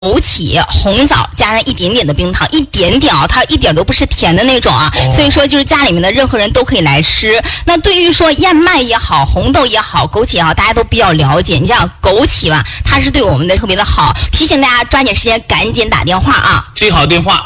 枸杞、红枣加上一点点的冰糖，一点点啊，它一点都不是甜的那种啊，所以说就是家里面的任何人都可以来吃。那对于说燕麦也好，红豆也好，枸杞也好，大家都比较了解。你像枸杞吧，它是对我们的特别的好，提醒大家抓紧时间赶紧打电话啊！ 记好电话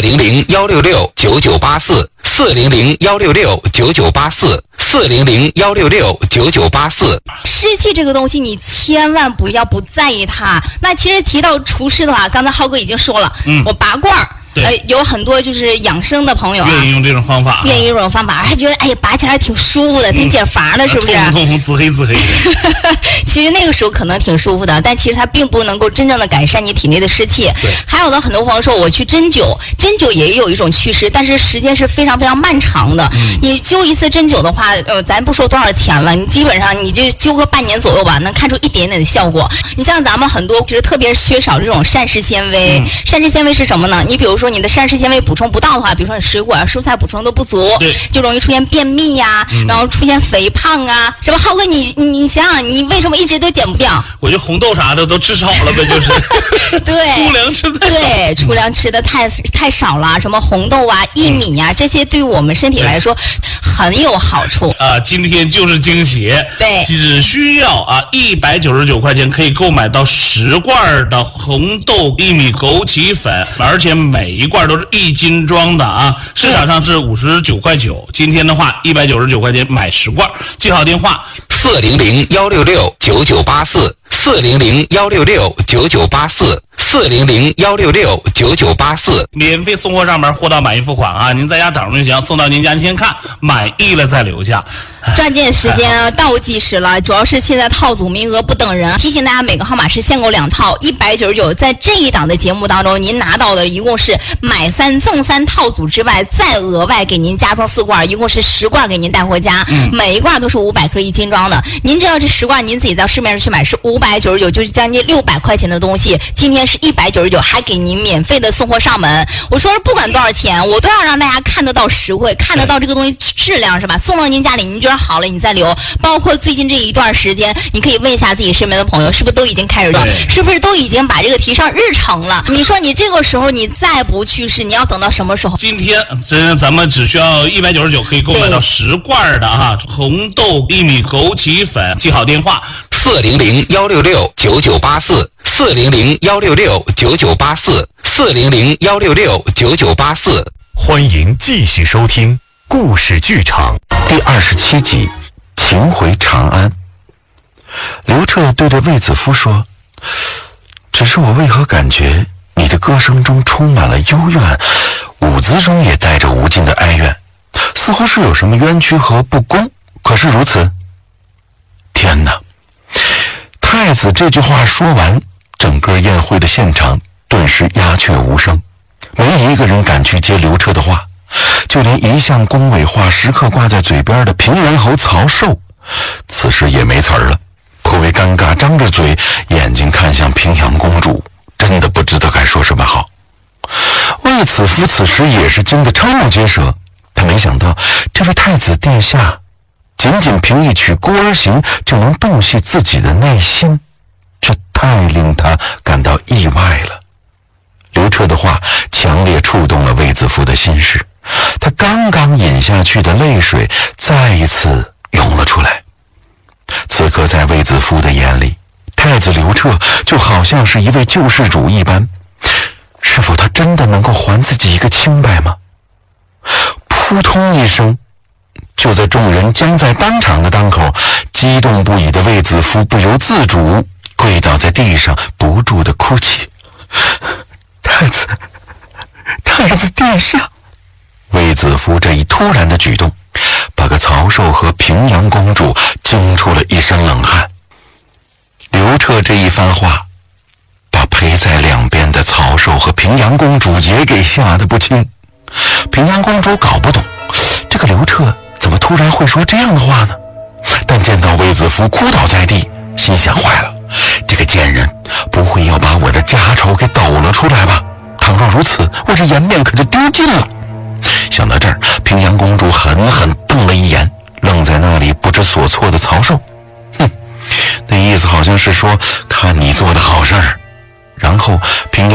400-166-9984，400-166-9984，400-166-9984。 湿气这个东西，你千万不要不在意它。那其实提到除湿的话，刚才浩哥已经说了，我拔罐儿。有很多就是养生的朋友啊， 愿意用这种方法， 愿意用这种方法，还觉得哎呀拔起来挺舒服的，挺解乏的，是不是？ 通红紫黑紫黑的。 其实那个时候可能挺舒服的，但其实它并不能够真正的改善你体内的湿气。还有的很多朋友说我去针灸，针灸也有一种祛湿，但是时间是非常非常漫长的。你灸一次针灸的话，咱不说多少钱了，你基本上你就灸个半年左右吧，能看出一点点的效果。你像咱们很多其实特别缺少这种膳食纤维，膳食纤维是什么呢？你比如说你的膳食纤维补充不到的话，比如说你水果啊、蔬菜补充都不足，就容易出现便秘呀，然后出现肥胖啊，是吧？浩哥，你想想，你为什么一直都减不掉？ 我觉得红豆啥的都吃少了呗，就是。 对， 粗粮吃的对，粗粮吃的太少了，什么红豆啊、薏米啊，这些对于我们身体来说很有好处啊。今天就是惊喜， 对， 只需要199块钱可以购买到10罐的红豆薏米枸杞粉，而且每一罐都是1斤装的啊，市场上是59块9，今天的话199块钱买10罐，记好电话 400-166-9984，400-166-9984，400-166-9984， 免费送货上门，货到满意付款啊！您在家等着就行，送到您家您先看，满意了再留下。 抓紧时间，倒计时了，主要是现在套组名额不等人，提醒大家每个号码是限购2套，199。在这一档的节目当中，您拿到的一共是买3赠3套组之外，再额外给您加赠4罐，一共是10罐给您带回家，每一罐都是500克1斤装的。您知道这10罐您自己到市面上去买是599，就是将近600块钱的东西，今天是199，还给您免费的送货上门。我说不管多少钱，我都要让大家看得到实惠，看得到这个东西质量，是吧？送到您家里，您觉得好了，你再留。包括最近这一段时间，你可以问一下自己身边的朋友，是不是都已经开始了？是不是都已经把这个提上日程了？你说你这个时候你再不去试，你要等到什么时候？ 今天咱们只需要199可以购买到10罐的红豆薏米枸杞粉，记好电话 400-166-9984，400-166-9984，400-166-9984。 欢迎继续收听故事剧场第27集《情回长安》。刘彻对着卫子夫说：“只是我为何感觉你的歌声中充满了幽怨，舞姿中也带着无尽的哀怨，似乎是有什么冤屈和不公，可是如此。”天哪！太子这句话说完，整个宴会的现场顿时鸦雀无声，没一个人敢去接刘彻的话，就连一向恭维话时刻挂在嘴边的平原侯曹寿，此时也没词儿了，颇为尴尬，张着嘴，眼睛看向平阳公主，真的不知道该说什么好。卫子夫此时也是惊得瞠目结舌，他没想到这位太子殿下仅仅凭一曲孤儿行就能洞悉自己的内心，这太令他感到意外了。刘彻的话强烈触动了卫子夫的心事，他刚刚饮下去的泪水再一次涌了出来。此刻在卫子夫的眼里，太子刘彻就好像是一位救世主一般，是否他真的能够还自己一个清白吗？扑通一声，就在众人将在当场的当口，激动不已的卫子夫不由自主跪倒在地上，不住地哭泣。太子殿下！卫子夫这一突然的举动，把个曹寿和平阳公主惊出了一身冷汗。刘彻这一番话，把陪在两边的曹寿和平阳公主也给吓得不轻。平阳公主搞不懂，这个刘彻怎么突然会说这样的话呢？但见到卫子夫哭倒在地，心想坏了，这个贱人不会要把我的家丑给抖了出来吧？倘若如此，我这颜面可就丢尽了。想到这儿，平阳公主狠狠瞪了一眼愣在那里不知所措的曹寿，那意思好像是说，看你做的好事儿， 然后凭